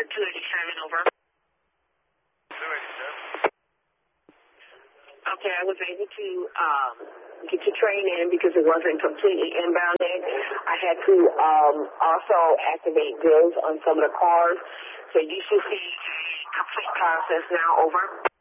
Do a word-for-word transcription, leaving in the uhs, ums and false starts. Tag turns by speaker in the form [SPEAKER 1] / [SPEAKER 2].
[SPEAKER 1] two eighty-seven, over.
[SPEAKER 2] two eighty-seven.
[SPEAKER 1] Okay, I was able to um, get your train in because it wasn't completely inbounded. I had to um, also activate bills on some of the cars. So you should see a complete process now, over.